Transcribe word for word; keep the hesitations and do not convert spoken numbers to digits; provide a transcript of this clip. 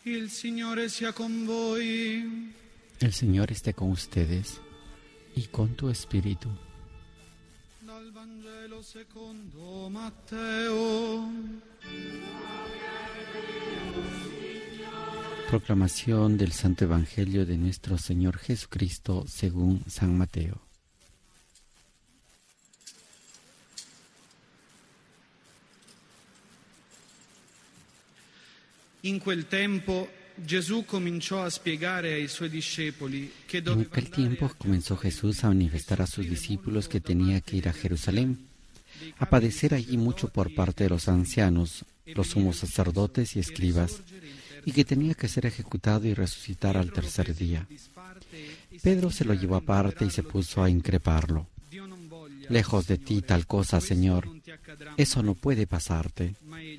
Il Signore sia con voi. El Señor esté con ustedes y con tu espíritu. Dal Vangelo secondo Matteo. Proclamación del Santo Evangelio de nuestro Señor Jesucristo según San Mateo. In quel tempo Gesù cominciò a spiegare ai suoi discepoli che En doveva aquel tiempo comenzó Jesús a manifestar a sus discípulos que tenía que ir a Jerusalén, a padecer allí mucho por parte de los ancianos, los sumos sacerdotes y escribas, y que tenía que ser ejecutado y resucitar al tercer día. Pedro se lo llevó aparte y se puso a increparlo. Lejos de ti tal cosa, Señor, eso no puede pasarte.